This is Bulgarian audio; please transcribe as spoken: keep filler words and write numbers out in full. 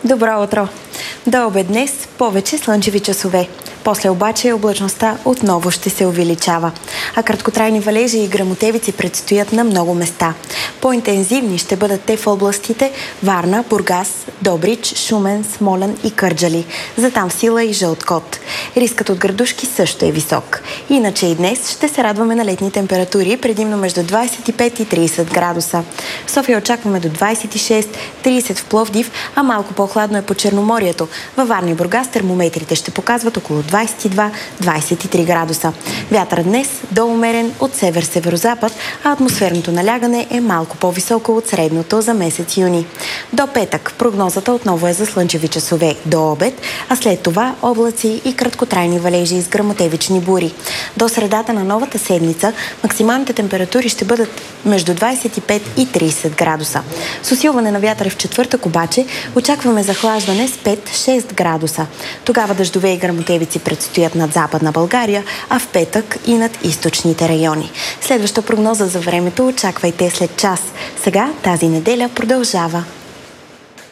Добро утро! До обед днес повече слънчеви часове. После обаче облачността отново ще се увеличава, а краткотрайни валежи и гръмотевици предстоят на много места. По-интензивни ще бъдат те в областите Варна, Бургас, Добрич, Шумен, Смолян и Кърджали. За там сила и жълт код. Рискът от градушки също е висок. Иначе и днес ще се радваме на летни температури, предимно между двадесет и пет и тридесет градуса. В София очакваме до двадесет и шест, тридесет в Пловдив, а малко по-хладно е по Черноморието. Във Варна и Бургас термометрите ще показват около двадесет и два - двадесет и три градуса. Вятър днес до умерен от север-северозапад, а атмосферното налягане е малко по-високо от средното за месец юни. До петък прогнозата отново е за слънчеви часове до обед, а след това облаци и краткотрайни валежи с гръмотевични бури. До средата на новата седмица максималните температури ще бъдат между двадесет и пет и тридесет градуса. С усилване на вятъра в четвъртък обаче очакваме захлаждане с пет - шест градуса. Тогава дъждове и гръмотевици предстоят над Западна България, а в петък и над източните райони. Следваща прогноза за времето очаквайте след час. Сега тази неделя продължава.